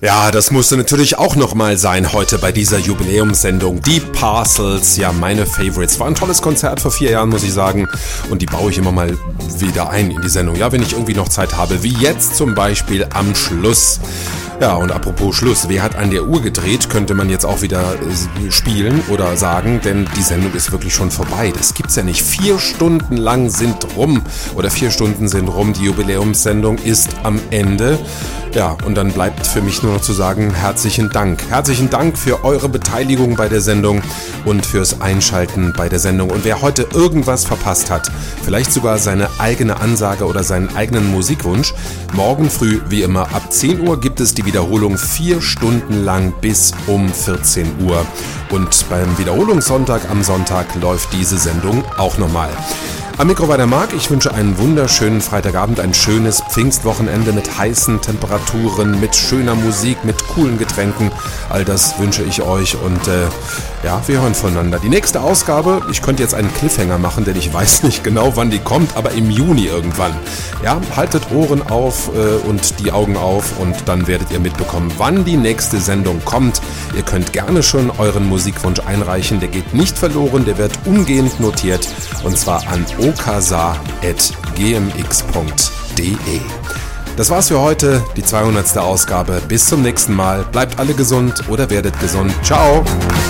Ja, das musste natürlich auch nochmal sein heute bei dieser Jubiläumssendung. Die Parcels, ja, meine Favorites. War ein tolles Konzert vor 4 Jahren, muss ich sagen. Und die baue ich immer mal wieder ein in die Sendung. Ja, wenn ich irgendwie noch Zeit habe, wie jetzt zum Beispiel am Schluss. Ja, und apropos Schluss, wer hat an der Uhr gedreht, könnte man jetzt auch wieder spielen oder sagen, denn die Sendung ist wirklich schon vorbei. Das gibt's ja nicht. 4 Stunden lang sind rum oder 4 Stunden sind rum. Die Jubiläumssendung ist am Ende. Ja, und dann bleibt für mich nur noch zu sagen, herzlichen Dank. Herzlichen Dank für eure Beteiligung bei der Sendung und fürs Einschalten bei der Sendung. Und wer heute irgendwas verpasst hat, vielleicht sogar seine eigene Ansage oder seinen eigenen Musikwunsch, morgen früh, wie immer, ab 10 Uhr gibt es die Wiederholung 4 Stunden lang bis um 14 Uhr. Und beim Wiederholungssonntag am Sonntag läuft diese Sendung auch nochmal. Am Mikro war der Marc. Ich wünsche einen wunderschönen Freitagabend, ein schönes Pfingstwochenende mit heißen Temperaturen, mit schöner Musik, mit coolen Getränken. All das wünsche ich euch und ja, wir hören voneinander. Die nächste Ausgabe, ich könnte jetzt einen Cliffhanger machen, denn ich weiß nicht genau, wann die kommt, aber im Juni irgendwann. Ja, haltet Ohren auf und die Augen auf und dann werdet ihr mitbekommen, wann die nächste Sendung kommt. Ihr könnt gerne schon euren Musikwunsch einreichen, der geht nicht verloren, der wird umgehend notiert und zwar an okasa@gmx.de. Das war's für heute, die 200. Ausgabe. Bis zum nächsten Mal. Bleibt alle gesund oder werdet gesund. Ciao!